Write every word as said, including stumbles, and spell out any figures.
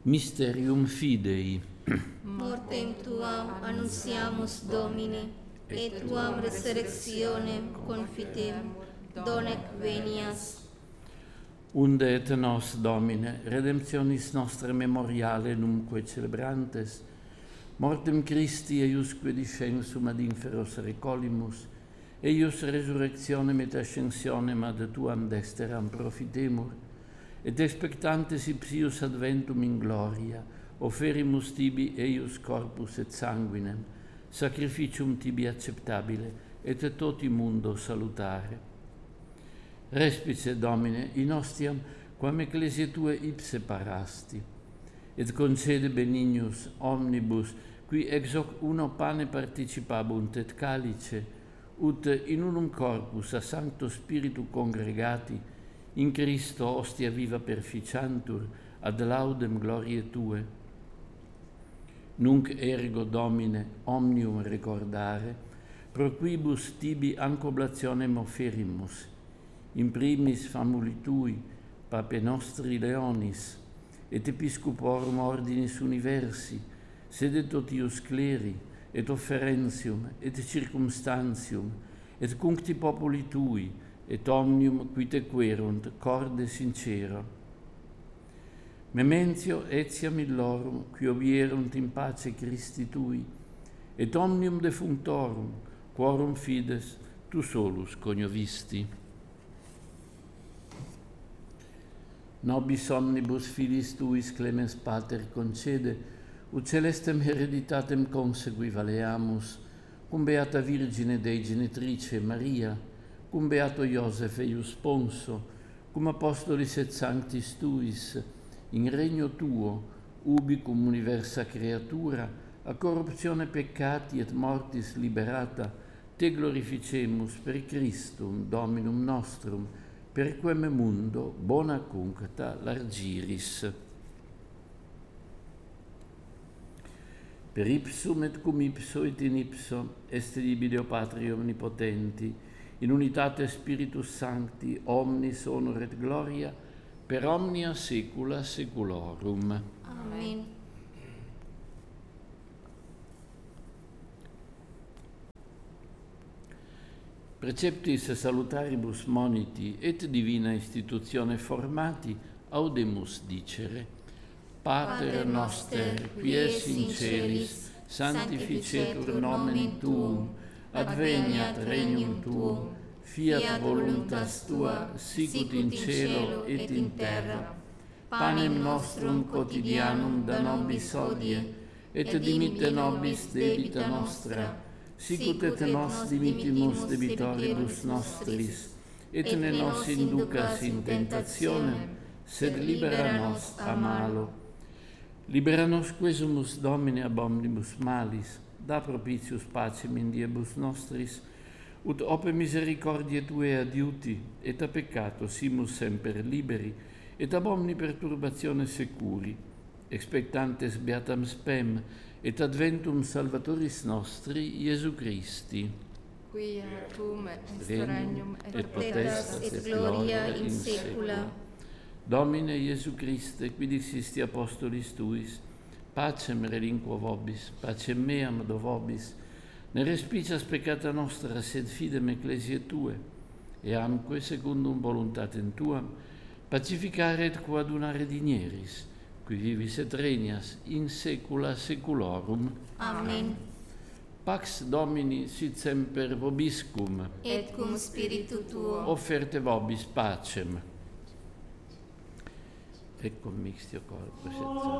Mysterium Fidei. Mortem Tuam annunciamus Domine, et Tuam resurrectionem confitem, donec venias. Unde et nos, Domine, redemptionis nostre memoriale numque celebrantes, mortem Christi eiusque descensum ad inferos recolimus, eius resurrectionem et ascensionem ad Tuam dexteram profitemur, et expectantes ipsius adventum in gloria, offerimus tibi eius corpus et sanguinem, sacrificium tibi acceptabile, et toti mundo salutare. Respice, Domine, in ostiam, quam ecclesiae Tue ipse parasti, et concede benignus omnibus, qui ex hoc uno pane participabunt et calice, ut in unum corpus a Sancto Spiritu congregati, in Christo ostia viva perficiantur, ad laudem gloriae Tue. Nunc ergo, Domine, omnium recordare, pro quibus tibi anco oblationem offerimus, in primis famuli Tui, Pape nostri Leonis, et Episcoporum ordinis universi, sede totius cleri, et offerentium, et circumstantium, et cuncti populi Tui, et omnium qui te querunt, corde sincero. Mementio etiam illorum, qui obierunt in pace Christi Tui, et omnium defunctorum, quorum fides Tu solus coniovisti. Nobis omnibus filis Tuis clemens Pater concede, ut celestem hereditatem consegui valeamus, cum beata Virgine Dei Genetrice Maria, cum beato Iosef eius sponso, cum apostolis et sanctis Tuis, in regno Tuo, ubi cum universa creatura, a corruptione peccati et mortis liberata, Te glorificemus per Christum, Dominum nostrum, per quem mundo bona cuncta largiris. Per ipsum et cum ipso et in ipso est dibi Deo Patri omnipotenti, in unitate Spiritus Sancti, omnis honor et gloria, per omnia saecula saeculorum. Amen. Preceptis salutaribus moniti et divina institutione formati, audemus dicere: Pater noster, qui es in celis, sanctificetur nomen Tuum, adveniat regnum Tuum, fiat voluntas Tua, sicut in cielo et in terra. Panem nostrum quotidianum da nobis hodie, et dimitte nobis debita nostra, sicut et nos dimittimus debitoribus nostris, et ne nos inducas in tentationem, sed libera nos a malo. Libera nos quesumus, Domine, ab omnibus malis, da propitius pacem in diebus nostris, ut ope misericordiae Tue adiuti, et a peccato simus semper liberi, et ab omni perturbatione securi, expectantes beatam spem, et adventum Salvatoris nostri, Iesu Christi. Quia Tuum est Regnum regnum et potestas et gloria in saecula. Domine Iesu Christe, qui dixisti apostolis Tuis, pacem relinquo vobis, pacem meam do vobis, ne respicias peccata nostra, sed fidem ecclesiae Tue, e amque secundum voluntatem Tuam, pacificare et coadunare digneris, qui vivis et regnias in saecula saeculorum. Amen. Pax Domini sit semper vobiscum, Et cum spiritu Tuo. offerte vobis pacem. Et cum mixtio corpus et